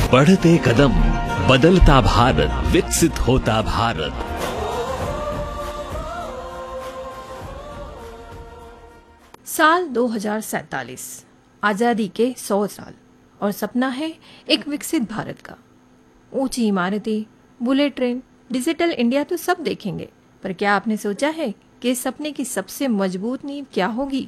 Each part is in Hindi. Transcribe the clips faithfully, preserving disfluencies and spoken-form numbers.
बढ़ते कदम, बदलता भारत, विकसित होता भारत। साल दो हज़ार सैतालीस, आजादी के सौ साल और सपना है एक विकसित भारत का। ऊंची इमारतें, बुलेट ट्रेन, डिजिटल इंडिया तो सब देखेंगे, पर क्या आपने सोचा है कि इस सपने की सबसे मजबूत नींव क्या होगी?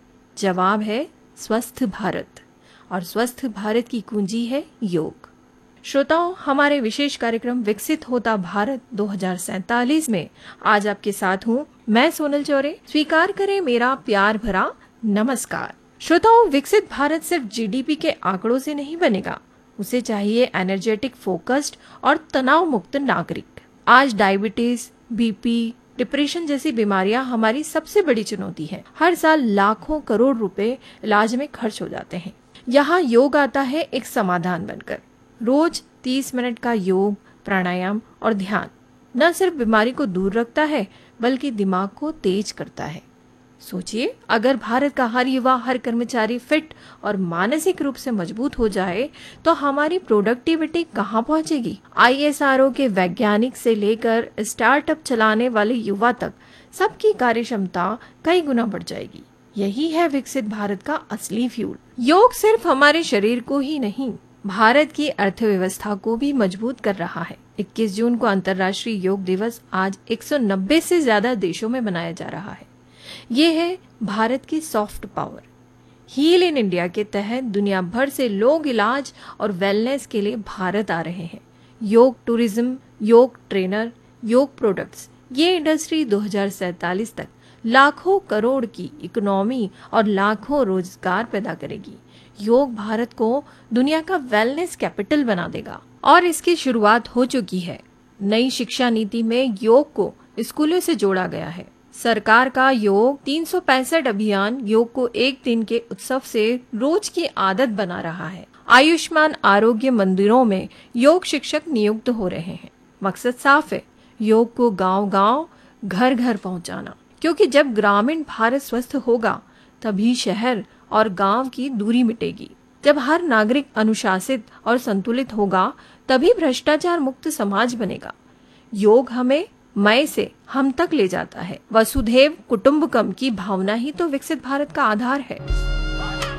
जवाब है स्वस्थ भारत, और स्वस्थ भारत की कुंजी है योग। श्रोताओं, हमारे विशेष कार्यक्रम विकसित होता भारत दो हज़ार सैतालीस में आज आपके साथ हूँ मैं सोनल चौरे। स्वीकार करें मेरा प्यार भरा नमस्कार। श्रोताओं, विकसित भारत सिर्फ जीडीपी के आंकड़ों से नहीं बनेगा, उसे चाहिए एनर्जेटिक, फोकस्ड और तनाव मुक्त नागरिक। आज डायबिटीज, बीपी, डिप्रेशन जैसी बीमारियां हमारी सबसे बड़ी चुनौती है। हर साल लाखों करोड़ रुपए इलाज में खर्च हो जाते हैं। यहाँ योग आता है एक समाधान बनकर। रोज तीस मिनट का योग, प्राणायाम और ध्यान न सिर्फ बीमारी को दूर रखता है, बल्कि दिमाग को तेज करता है। सोचिए, अगर भारत का हर युवा, हर कर्मचारी फिट और मानसिक रूप से मजबूत हो जाए तो हमारी प्रोडक्टिविटी कहाँ पहुँचेगी। आईएसआरओ के वैज्ञानिक से लेकर स्टार्टअप चलाने वाले युवा तक सबकी कार्यक्षमता कई गुना बढ़ जाएगी। यही है विकसित भारत का असली फ्यूल। योग सिर्फ हमारे शरीर को ही नहीं, भारत की अर्थव्यवस्था को भी मजबूत कर रहा है। इक्कीस जून को अंतर्राष्ट्रीय योग दिवस आज एक सौ नब्बे से ज्यादा देशों में मनाया जा रहा है। ये है भारत की soft power. Heal in India के तहत दुनिया भर से लोग इलाज और वेलनेस के लिए भारत आ रहे हैं। योग टूरिज्म, योग ट्रेनर, योग प्रोडक्ट्स, ये इंडस्ट्री दो हज़ार सैतालीस तक लाखों करोड़ की इकोनॉमी और लाखों रोजगार पैदा करेगी। योग भारत को दुनिया का वेलनेस कैपिटल बना देगा और इसकी शुरुआत हो चुकी है। नई शिक्षा नीति में योग को स्कूलों से जोड़ा गया है। सरकार का योग तीन सौ पैंसठ अभियान योग को एक दिन के उत्सव से रोज की आदत बना रहा है। आयुष्मान आरोग्य मंदिरों में योग शिक्षक नियुक्त हो रहे हैं। मकसद साफ है, योग को गांव-गांव, घर-घर पहुंचाना। क्योंकि जब ग्रामीण भारत स्वस्थ होगा, तभी शहर और गांव की दूरी मिटेगी। जब हर नागरिक अनुशासित और संतुलित होगा, तभी भ्रष्टाचार मुक्त समाज बनेगा। योग हमें मैं से हम तक ले जाता है। वसुधैव कुटुंबकम की भावना ही तो विकसित भारत का आधार है।